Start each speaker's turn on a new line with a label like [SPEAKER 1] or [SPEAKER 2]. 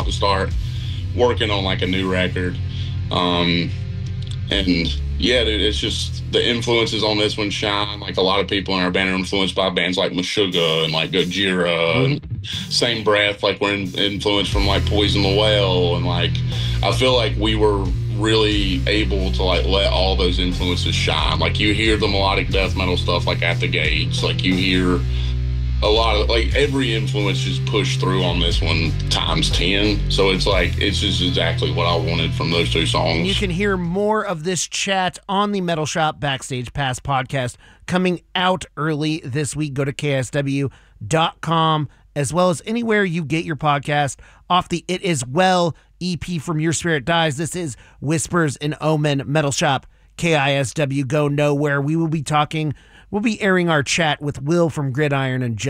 [SPEAKER 1] to start working on like a new record. And yeah, dude, it's just the influences on this one shine. Like a lot of people in our band are influenced by bands like Meshuggah and like Gojira. And same breath, like we're influenced from like Poison the Well, and like I feel like we were really able to like let all those influences shine. Like you hear the melodic death metal stuff like At the Gates, like you hear a lot of like every influence just pushed through on this one times 10. So it's like it's just exactly what I wanted from those two songs.
[SPEAKER 2] You can hear more of this chat on the Metal Shop Backstage Pass podcast coming out early this week. Go to ksw.com as well as anywhere you get your podcast off the It Is Well EP from Your Spirit Dies. This is Whispers in Omen, Metal Shop, KISW. Go nowhere. We'll be airing our chat with Will from Gridiron and